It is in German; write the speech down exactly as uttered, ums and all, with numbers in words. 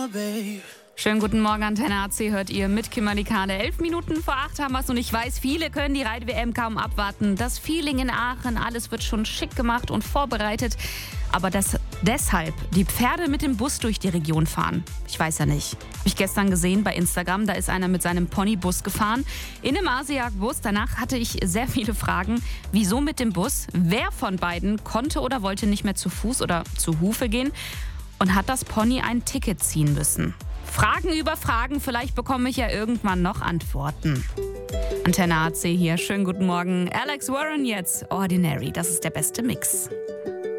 Schönen guten Morgen, Antenne A C hört ihr mit Kimberly Kane. Elf Minuten vor acht haben wir es und ich weiß, viele können die Reit-W M kaum abwarten. Das Feeling in Aachen, alles wird schon schick gemacht und vorbereitet. Aber dass deshalb die Pferde mit dem Bus durch die Region fahren, ich weiß ja nicht. Habe ich gestern gesehen bei Instagram, da ist einer mit seinem Ponybus gefahren. In einem Asiag-Bus. Danach hatte ich sehr viele Fragen. Wieso mit dem Bus? Wer von beiden konnte oder wollte nicht mehr zu Fuß oder zu Hufe gehen? Und hat das Pony ein Ticket ziehen müssen? Fragen über Fragen, vielleicht bekomme ich ja irgendwann noch Antworten. Antenne A C hier, schönen guten Morgen. Alex Warren jetzt, Ordinary, das ist der beste Mix.